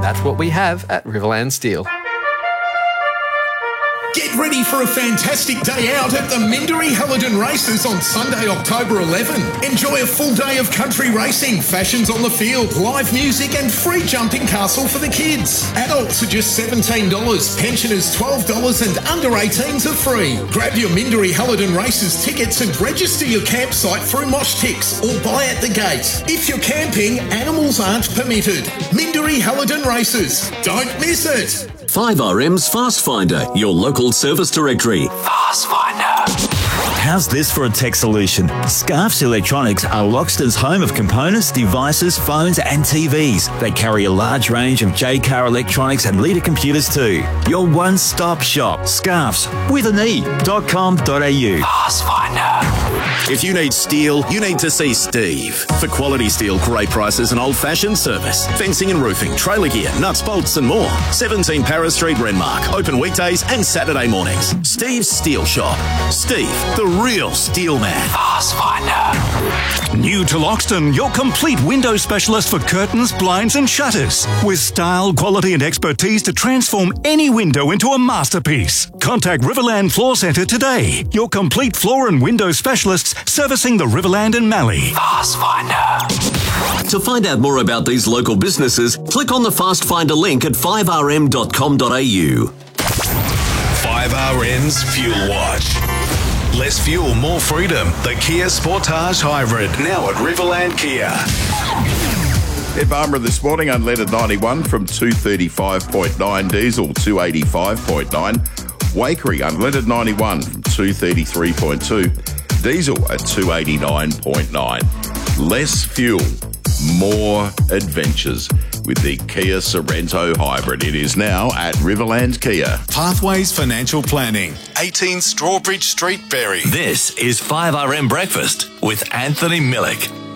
That's what we have at Riverland Steel. Get ready for a fantastic day out at the Minderey Hallidan Races on Sunday, October 11. Enjoy a full day of country racing, fashions on the field, live music and free jumping castle for the kids. Adults are just $17, pensioners $12 and under 18s are free. Grab your Minderey Hallidan Races tickets and register your campsite through Moshtix or buy at the gate. If you're camping, animals aren't permitted. Minderey Hallidan Races. Don't miss it. 5RM's Fast Finder, your local service directory. Fast Finder. How's this for a tech solution? Scarfs Electronics are Loxton's home of components, devices, phones and TVs. They carry a large range of J-Car electronics and leader computers too. Your one-stop shop. Scarfs with an e.com.au. Fast Finder. If you need steel, you need to see Steve. For quality steel, great prices and old-fashioned service. Fencing and roofing, trailer gear, nuts, bolts and more. 17 Paris Street, Renmark. Open weekdays and Saturday mornings. Steve's Steel Shop. Steve, the real steel man. Fast Finder. New to Loxton, your complete window specialist for curtains, blinds and shutters. With style, quality and expertise to transform any window into a masterpiece. Contact Riverland Floor Centre today. Your complete floor and window specialists servicing the Riverland and Mallee. Fast Finder. To find out more about these local businesses, click on the Fast Finder link at 5rm.com.au. 5RM's Fuel Watch. Less fuel, more freedom. The Kia Sportage Hybrid, now at Riverland Kia. Ed Barbara this morning, unleaded 91 from 235.9, diesel 285.9. Wakery, unleaded 91 from 233.2, diesel at 289.9. Less fuel, more adventures with the Kia Sorento Hybrid. It is now at Riverland Kia. Pathways Financial Planning, 18 Strawbridge Street, Berry. This is 5RM Breakfast with Anthony Millick.